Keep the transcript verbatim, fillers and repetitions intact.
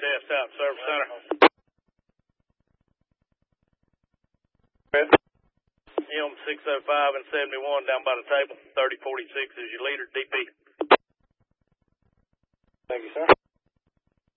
test out Service Center. M six oh five and seventy-one down by the table. thirty forty-six is your leader, D P.